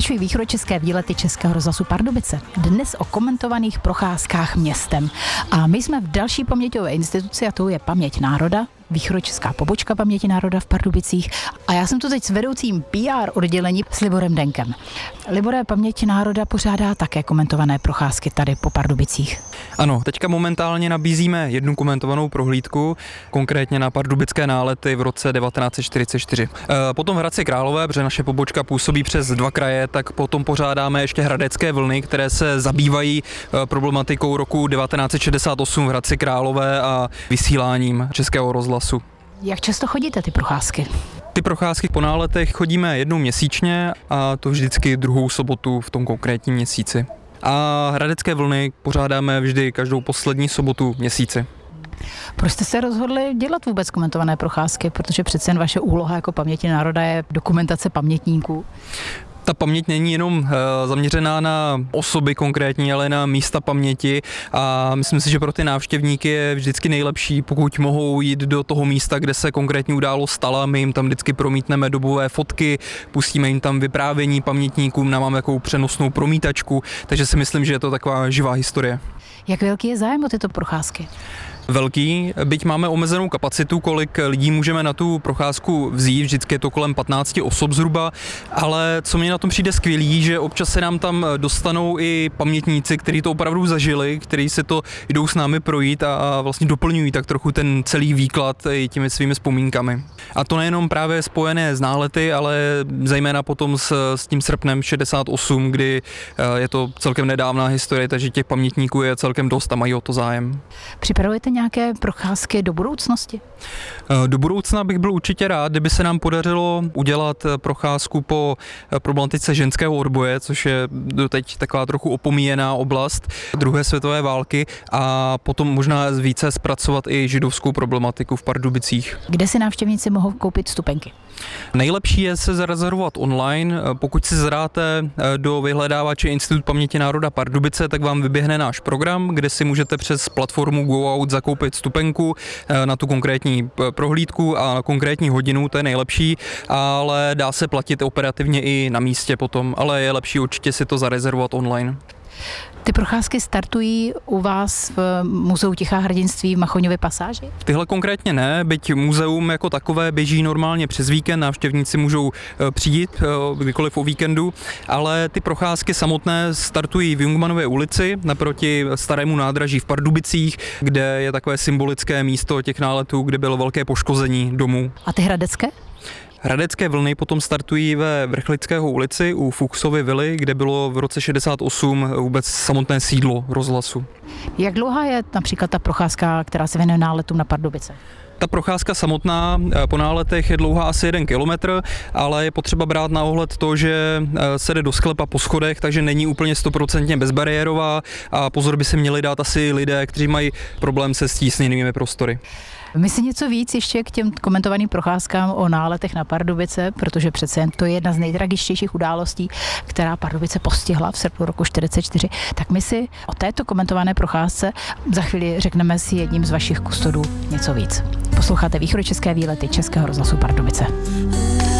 Pokračují východočeské výlety Českého rozhlasu Pardubice. Dnes o komentovaných procházkách městem. A my jsme v další paměťové instituci a to je Paměť národa, východočeská pobočka Paměti národa v Pardubicích. A já jsem tu teď s vedoucím PR oddělení s Liborem Denkem. Libore, Paměť národa pořádá také komentované procházky tady po Pardubicích. Ano, teďka momentálně nabízíme jednu komentovanou prohlídku, konkrétně na pardubické nálety v roce 1944. Potom v Hradci Králové, protože naše pobočka působí přes 2 kraje, tak potom pořádáme ještě hradecké vlny, které se zabývají problematikou roku 1968 v Hradci Králové a vysíláním Českého rozhlasu. Jak často chodíte ty procházky? Ty procházky po náletech chodíme jednou měsíčně a to vždycky druhou sobotu v tom konkrétním měsíci. A hradecké vlny pořádáme vždy každou poslední sobotu měsíci. Proč jste se rozhodli dělat vůbec komentované procházky? Protože přece jen vaše úloha jako Paměti národa je dokumentace pamětníků. Ta paměť není jenom zaměřená na osoby konkrétní, ale na místa paměti a myslím si, že pro ty návštěvníky je vždycky nejlepší, pokud mohou jít do toho místa, kde se konkrétní událost stala. My jim tam vždycky promítneme dobové fotky, pustíme jim tam vyprávění pamětníkům, máme takovou přenosnou promítačku, takže si myslím, že je to taková živá historie. Jak velký je zájem o tyto procházky? Velký, byť máme omezenou kapacitu, kolik lidí můžeme na tu procházku vzít, vždycky je to kolem 15 osob zhruba, ale co mě na tom přijde skvělý, že občas se nám tam dostanou i pamětníci, kteří to opravdu zažili, kteří se to jdou s námi projít a vlastně doplňují tak trochu ten celý výklad i těmi svými vzpomínkami. A to nejenom právě spojené s nálety, ale zejména potom s tím srpnem 68, kdy je to celkem nedávná historie, takže těch pamětníků je celkem dost a mají o to zájem. Připravujete nějaké procházky do budoucnosti? Do budoucna bych byl určitě rád, kdyby se nám podařilo udělat procházku po problematice ženského odboje, což je doteď taková trochu opomíjená oblast druhé světové války a potom možná více zpracovat i židovskou problematiku v Pardubicích. Kde si návštěvníci mohou koupit vstupenky? Nejlepší je se zarezervovat online. Pokud si zadáte do vyhledávače Institut paměti národa Pardubice, tak vám vyběhne náš program, kde si můžete přes platformu GoOut zakoupit vstupenku na tu konkrétní prohlídku a na konkrétní hodinu, to je nejlepší, ale dá se platit operativně i na místě potom, ale je lepší určitě si to zarezervovat online. Ty procházky startují u vás v Muzeu Tichá hrdinství v Machoňově pasáži? Tyhle konkrétně ne, byť muzeum jako takové běží normálně přes víkend, návštěvníci můžou přijít kdykoliv o víkendu, ale ty procházky samotné startují v Jungmannově ulici naproti starému nádraží v Pardubicích, kde je takové symbolické místo těch náletů, kde bylo velké poškození domů. A ty hradecké? Hradecké vlny potom startují ve Vrchlického ulici u Fuchsovy vily, kde bylo v roce 68 vůbec samotné sídlo rozhlasu. Jak dlouhá je například ta procházka, která se věnuje náletům na Pardubice? Ta procházka samotná po náletech je dlouhá asi 1 kilometr, ale je potřeba brát na ohled to, že se jde do sklepa po schodech, takže není úplně 100% bezbariérová a pozor by si měli dát asi lidé, kteří mají problém se stísněnými prostory. My si něco víc ještě k těm komentovaným procházkám o náletech na Pardubice, protože přece jen to je jedna z nejtragičtějších událostí, která Pardubice postihla v srpnu roku 1944. Tak my si o této komentované procházce za chvíli řekneme si jedním z vašich kustodů něco víc. Posloucháte východočeské výlety Českého rozhlasu Pardubice.